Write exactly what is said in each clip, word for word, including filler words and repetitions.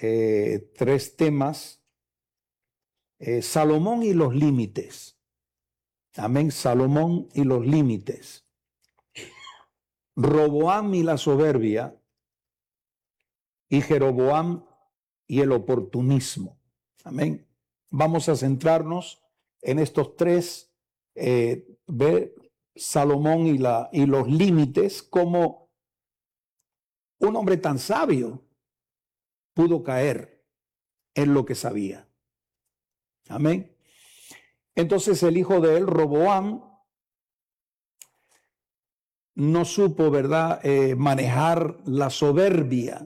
eh, tres temas. Eh, Salomón y los límites. Amén. Salomón y los límites. Roboam y la soberbia. Y Jeroboam y el oportunismo. Amén. Vamos a centrarnos en estos tres. Eh, ver Salomón y, la, y los límites, como un hombre tan sabio pudo caer en lo que sabía. Amén. Entonces el hijo de él, Roboam, no supo, ¿verdad?, eh, manejar la soberbia.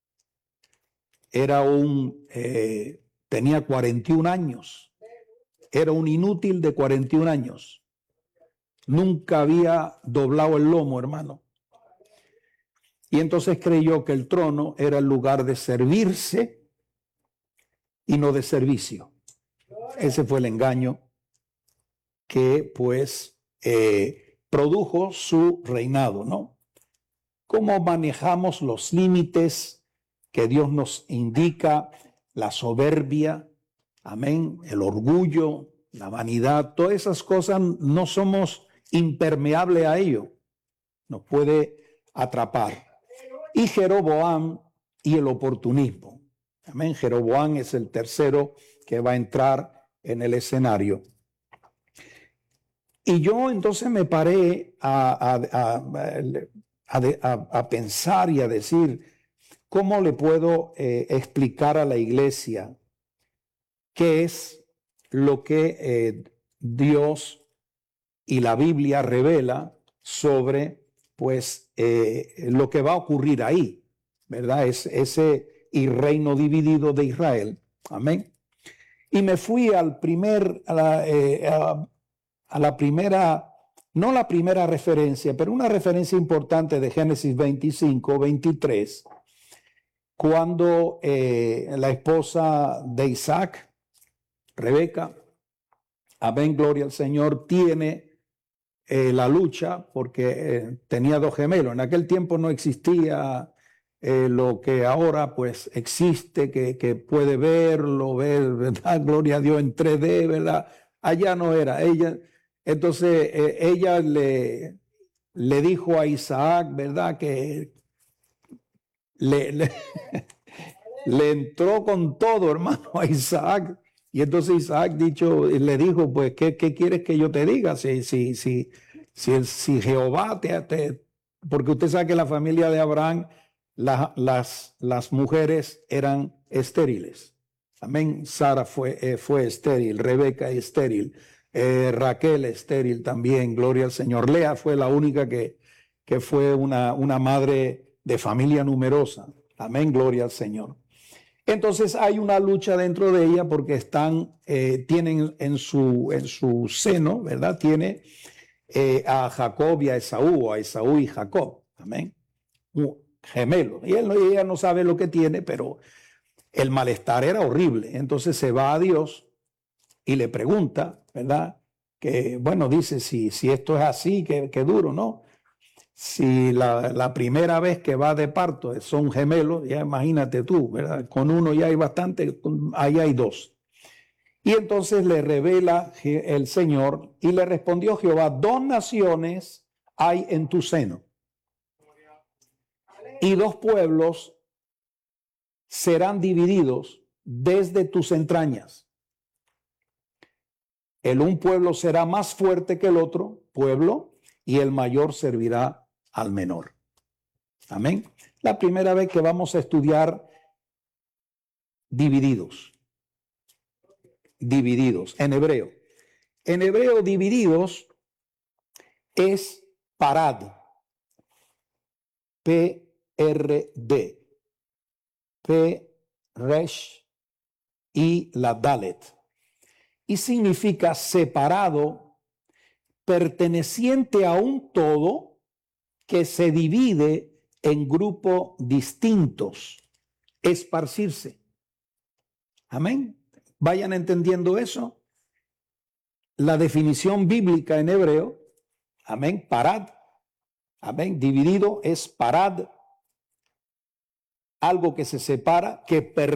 Era un, eh, tenía cuarenta y un años. Era un inútil de cuarenta y un años. Nunca había doblado el lomo, hermano. Y entonces creyó que el trono era el lugar de servirse y no de servicio. Ese fue el engaño que pues eh, produjo su reinado, ¿no? ¿Cómo manejamos los límites que Dios nos indica? La soberbia, amén, el orgullo, la vanidad, todas esas cosas no somos impermeables a ello. Nos puede atrapar. Y Jeroboam y el oportunismo. Amén. Jeroboam es el tercero que va a entrar en el escenario. Y yo entonces me paré a, a, a, a, a pensar y a decir, ¿cómo le puedo eh, explicar a la iglesia qué es lo que eh, Dios y la Biblia revela sobre pues eh, lo que va a ocurrir ahí, ¿verdad? Es ese y reino dividido de Israel. Amén. Y me fui al primer, a la, eh, a, a la primera, no la primera referencia, pero una referencia importante de Génesis veinticinco, veintitrés, cuando eh, la esposa de Isaac, Rebeca, amén, gloria al Señor, tiene Eh, la lucha porque eh, tenía dos gemelos. En aquel tiempo no existía eh, lo que ahora pues existe, que, que puede verlo, ver, ¿verdad? Gloria a Dios en tres D, ¿verdad? Allá no era. Ella, entonces eh, ella le, le dijo a Isaac, ¿verdad? Que le, le, le entró con todo, hermano, a Isaac. Y entonces Isaac dicho, le dijo, pues, ¿qué, qué quieres que yo te diga? Si, si, si, si, si Jehová te, te... Porque usted sabe que la familia de Abraham, la, las, las mujeres eran estériles. Amén. Sara fue, eh, fue estéril, Rebeca estéril, eh, Raquel estéril también, gloria al Señor. Lea fue la única que, que fue una, una madre de familia numerosa. Amén, gloria al Señor. Entonces hay una lucha dentro de ella porque están, eh, tienen en su, en su seno, ¿verdad? Tiene eh, a Jacob y a Esaú, o a Esaú y Jacob, amén, un gemelo. Y él, ella no sabe lo que tiene, pero el malestar era horrible. Entonces se va a Dios y le pregunta, ¿verdad? Que, bueno, dice, si, si esto es así, que, que duro, ¿no? Si la, la primera vez que va de parto son gemelos, ya imagínate tú, ¿verdad? Con uno ya hay bastante, ahí hay dos. Y entonces le revela el Señor y le respondió Jehová, dos naciones hay en tu seno y dos pueblos serán divididos desde tus entrañas. El un pueblo será más fuerte que el otro pueblo y el mayor servirá al menor. Amén. La primera vez que vamos a estudiar divididos. Divididos en hebreo. En hebreo divididos es parad. P R D. P, resh y la dalet. Y significa separado, perteneciente a un todo que se divide en grupos distintos, esparcirse. Amén. Vayan entendiendo eso. La definición bíblica en hebreo, amén, parad, amén, dividido es parad, algo que se separa, que pertenece